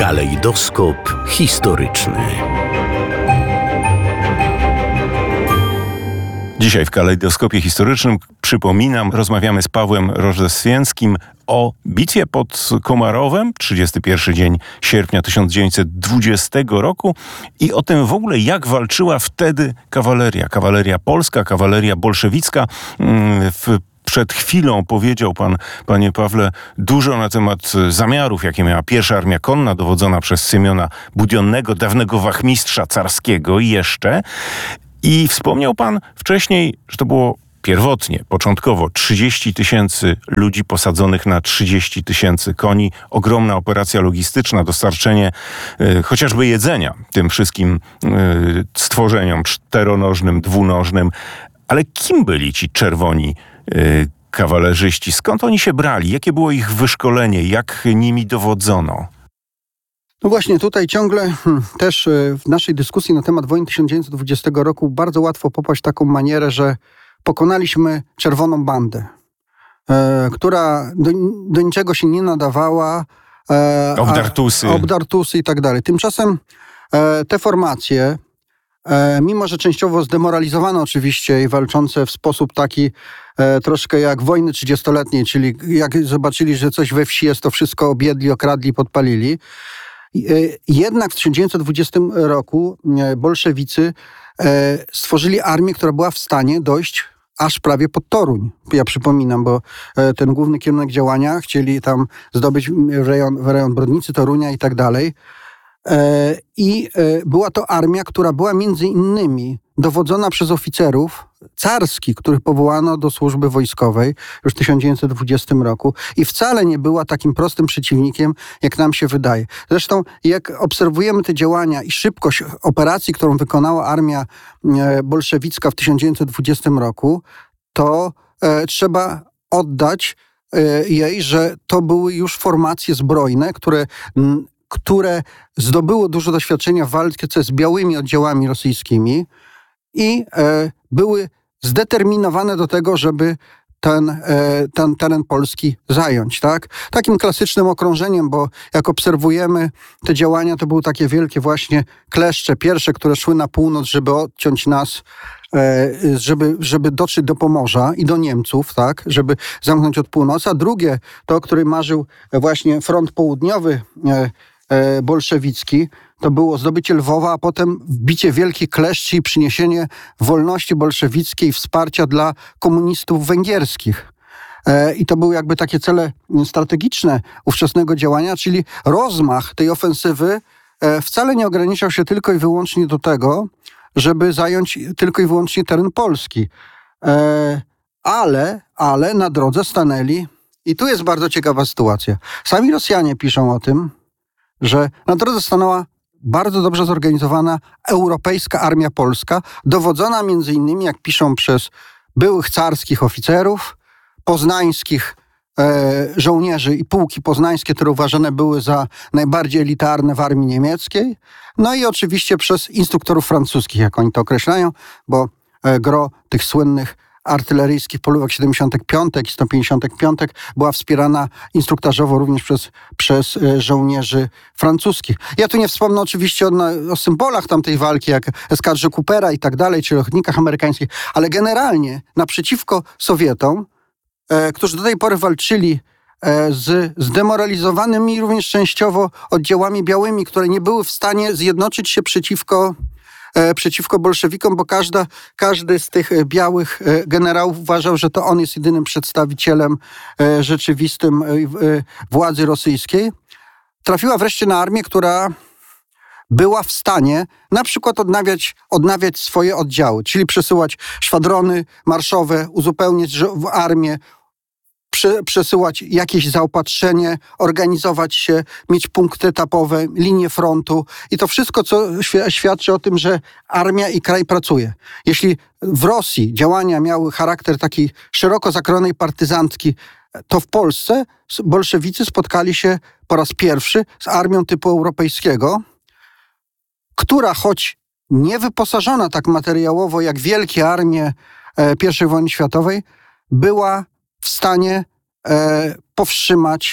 Kalejdoskop historyczny. Dzisiaj w Kalejdoskopie Historycznym, przypominam, rozmawiamy z Pawłem Rożescieńskim o bitwie pod Komarowem, 31 dzień sierpnia 1920 roku i o tym w ogóle, jak walczyła wtedy kawaleria polska, kawaleria bolszewicka. Przed chwilą powiedział pan, panie Pawle, dużo na temat zamiarów, jakie miała pierwsza armia konna, dowodzona przez Siemiona Budionnego, dawnego wachmistrza carskiego jeszcze. I wspomniał pan wcześniej, że to było pierwotnie, początkowo 30 000 ludzi posadzonych na 30 000 koni. Ogromna operacja logistyczna, dostarczenie chociażby jedzenia tym wszystkim stworzeniom czteronożnym, dwunożnym. Ale kim byli ci czerwoni kawalerzyści? Skąd oni się brali? Jakie było ich wyszkolenie? Jak nimi dowodzono? No właśnie, tutaj ciągle też w naszej dyskusji na temat wojny 1920 roku bardzo łatwo popaść w taką manierę, że pokonaliśmy czerwoną bandę, która do niczego się nie nadawała. Obdartusy i tak dalej. Tymczasem te formacje, mimo że częściowo zdemoralizowane oczywiście i walczące w sposób taki troszkę jak wojny 30-letniej, czyli jak zobaczyli, że coś we wsi jest, to wszystko objedli, okradli, podpalili. Jednak w 1920 roku bolszewicy stworzyli armię, która była w stanie dojść aż prawie pod Toruń. Ja przypominam, bo ten główny kierunek działania chcieli tam zdobyć rejon Brodnicy, Torunia i tak dalej. I była to armia, która była między innymi dowodzona przez oficerów carskich, których powołano do służby wojskowej już w 1920 roku i wcale nie była takim prostym przeciwnikiem, jak nam się wydaje. Zresztą jak obserwujemy te działania i szybkość operacji, którą wykonała armia bolszewicka w 1920 roku, to trzeba oddać jej, że to były już formacje zbrojne, które zdobyło dużo doświadczenia w walce z białymi oddziałami rosyjskimi i były zdeterminowane do tego, żeby ten teren polski zająć. Tak? Takim klasycznym okrążeniem, bo jak obserwujemy te działania, to były takie wielkie właśnie kleszcze, pierwsze, które szły na północ, żeby odciąć nas, żeby dotrzeć do Pomorza i do Niemców, tak, żeby zamknąć od północy, a drugie, to o którym marzył właśnie front południowy bolszewicki, to było zdobycie Lwowa, a potem wbicie wielkich kleszczy i przyniesienie wolności bolszewickiej i wsparcia dla komunistów węgierskich. I to były jakby takie cele strategiczne ówczesnego działania, czyli rozmach tej ofensywy wcale nie ograniczał się tylko i wyłącznie do tego, żeby zająć tylko i wyłącznie teren Polski. Ale na drodze stanęli, i tu jest bardzo ciekawa sytuacja. Sami Rosjanie piszą o tym, że na drodze stanęła bardzo dobrze zorganizowana europejska armia polska, dowodzona między innymi, jak piszą, przez byłych carskich oficerów, poznańskich żołnierzy i pułki poznańskie, które uważane były za najbardziej elitarne w armii niemieckiej, no i oczywiście przez instruktorów francuskich, jak oni to określają, bo gro tych słynnych artyleryjskich polówek 75 i 155 była wspierana instruktażowo również przez żołnierzy francuskich. Ja tu nie wspomnę oczywiście o symbolach tamtej walki, jak eskadrze Coopera i tak dalej, czy ochotnikach amerykańskich, ale generalnie naprzeciwko Sowietom, którzy do tej pory walczyli z zdemoralizowanymi również częściowo oddziałami białymi, które nie były w stanie zjednoczyć się przeciwko bolszewikom, bo każdy z tych białych generałów uważał, że to on jest jedynym przedstawicielem rzeczywistym władzy rosyjskiej. Trafiła wreszcie na armię, która była w stanie na przykład odnawiać swoje oddziały, czyli przesyłać szwadrony marszowe, uzupełniać armię, przesyłać jakieś zaopatrzenie, organizować się, mieć punkty etapowe, linie frontu i to wszystko, co świadczy o tym, że armia i kraj pracuje. Jeśli w Rosji działania miały charakter takiej szeroko zakrojonej partyzantki, to w Polsce bolszewicy spotkali się po raz pierwszy z armią typu europejskiego, która choć nie wyposażona tak materiałowo jak wielkie armie I wojny światowej, była w stanie powstrzymać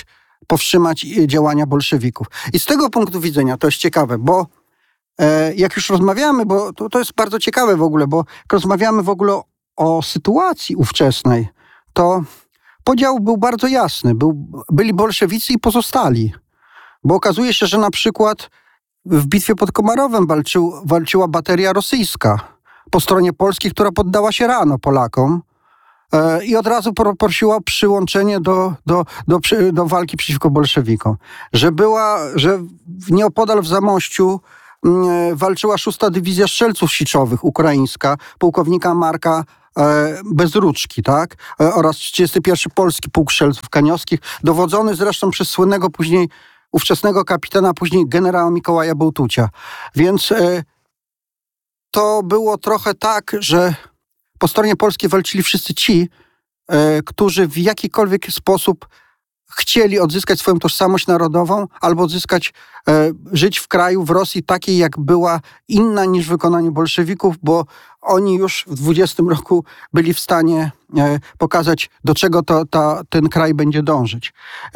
powstrzymać działania bolszewików. I z tego punktu widzenia to jest ciekawe, bo jak już rozmawiamy, bo to jest bardzo ciekawe w ogóle, bo jak rozmawiamy w ogóle o sytuacji ówczesnej, to podział był bardzo jasny. Byli bolszewicy i pozostali. Bo okazuje się, że na przykład w bitwie pod Komarowem walczyła bateria rosyjska po stronie Polski, która poddała się rano Polakom i od razu prosiła o przyłączenie do walki przeciwko bolszewikom. Że nieopodal w Zamościu walczyła 6. Dywizja Strzelców Siczowych ukraińska, pułkownika Marka Bezruczki, tak? Oraz 31. Polski Pułk Strzelców Kaniowskich, dowodzony zresztą przez słynnego później ówczesnego kapitana, później generała Mikołaja Bołtucia. Więc to było trochę tak, że po stronie polskiej walczyli wszyscy ci, którzy w jakikolwiek sposób chcieli odzyskać swoją tożsamość narodową albo żyć w kraju, w Rosji takiej, jak była inna niż w wykonaniu bolszewików, bo oni już w 20 roku byli w stanie pokazać, do czego ten kraj będzie dążyć.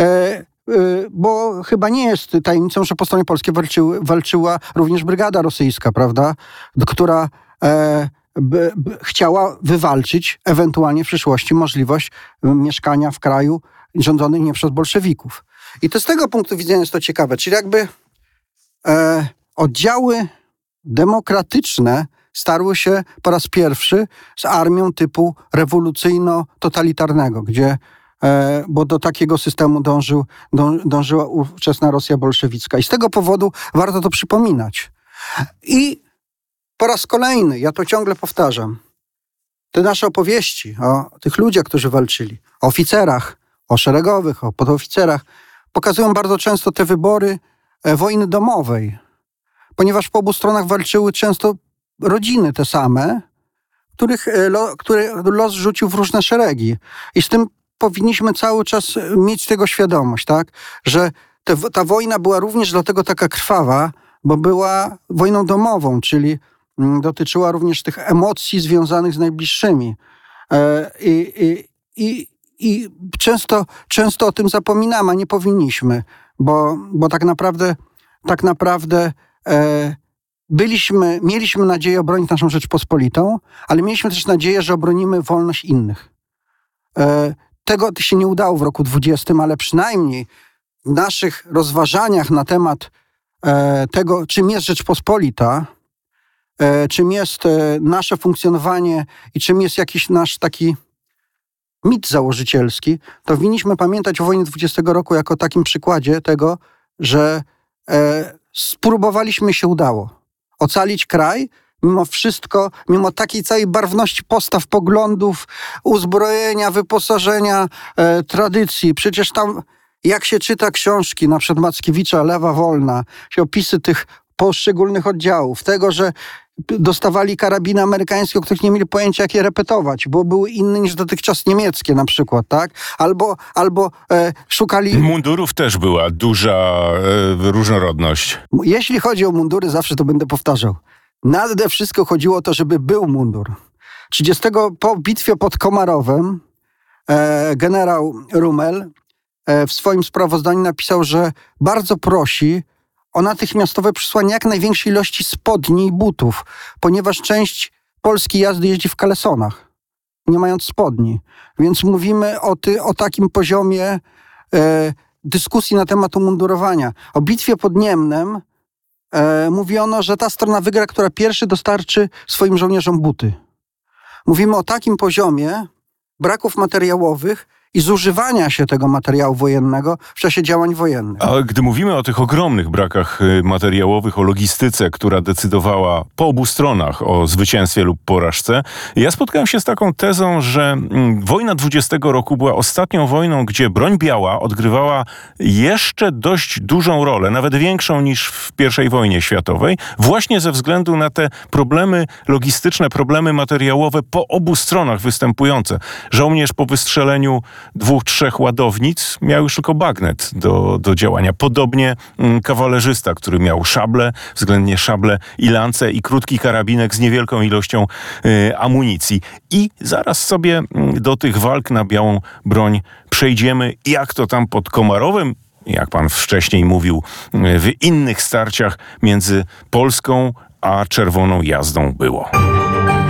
Bo chyba nie jest tajemnicą, że po stronie polskiej walczyła również brygada rosyjska, prawda, która chciała wywalczyć ewentualnie w przyszłości możliwość mieszkania w kraju rządzonym nie przez bolszewików. I to z tego punktu widzenia jest to ciekawe, czyli jakby oddziały demokratyczne starły się po raz pierwszy z armią typu rewolucyjno-totalitarnego, bo do takiego systemu dążyła ówczesna Rosja bolszewicka. I z tego powodu warto to przypominać. I po raz kolejny, ja to ciągle powtarzam, te nasze opowieści o tych ludziach, którzy walczyli, o oficerach, o szeregowych, o podoficerach, pokazują bardzo często te wybory wojny domowej, ponieważ po obu stronach walczyły często rodziny te same, które los rzucił w różne szeregi. I z tym powinniśmy cały czas mieć tego świadomość, tak? Że ta wojna była również dlatego taka krwawa, bo była wojną domową, czyli dotyczyła również tych emocji związanych z najbliższymi. I często o tym zapominamy, a nie powinniśmy, bo tak naprawdę mieliśmy nadzieję obronić naszą Rzeczpospolitą, ale mieliśmy też nadzieję, że obronimy wolność innych. Tego się nie udało w roku 20, ale przynajmniej w naszych rozważaniach na temat tego, czym jest Rzeczpospolita, czym jest nasze funkcjonowanie i czym jest jakiś nasz taki mit założycielski, to winniśmy pamiętać o wojnie 20 roku jako takim przykładzie tego, że spróbowaliśmy, się udało ocalić kraj, mimo wszystko, mimo takiej całej barwności postaw, poglądów, uzbrojenia, wyposażenia, tradycji. Przecież tam, jak się czyta książki, na przykład Mackiewicza, Lewa Wolna, się opisy tych poszczególnych oddziałów, tego, że dostawali karabiny amerykańskie, o których nie mieli pojęcia, jak je repetować, bo były inne niż dotychczas niemieckie na przykład, tak? Albo szukali... Mundurów też była duża różnorodność. Jeśli chodzi o mundury, zawsze to będę powtarzał. Nade wszystko chodziło o to, żeby był mundur. Po bitwie pod Komarowem generał Rummel w swoim sprawozdaniu napisał, że bardzo prosi o natychmiastowe przysłanie jak największej ilości spodni i butów, ponieważ część polskiej jazdy jeździ w kalesonach, nie mając spodni. Więc mówimy o takim poziomie dyskusji na temat umundurowania. O bitwie pod Niemnem mówiono, że ta strona wygra, która pierwszy dostarczy swoim żołnierzom buty. Mówimy o takim poziomie braków materiałowych i zużywania się tego materiału wojennego w czasie działań wojennych. A gdy mówimy o tych ogromnych brakach materiałowych, o logistyce, która decydowała po obu stronach o zwycięstwie lub porażce, ja spotkałem się z taką tezą, że wojna 20 roku była ostatnią wojną, gdzie broń biała odgrywała jeszcze dość dużą rolę, nawet większą niż w I wojnie światowej, właśnie ze względu na te problemy logistyczne, problemy materiałowe po obu stronach występujące. Żołnierz po wystrzeleniu 2-3 ładownic miał już tylko bagnet do działania. Podobnie kawalerzysta, który miał szable, względnie szable i lance i krótki karabinek z niewielką ilością amunicji. I zaraz sobie do tych walk na białą broń przejdziemy. Jak to tam pod Komarowem jak pan wcześniej mówił, w innych starciach między Polską a Czerwoną Jazdą było.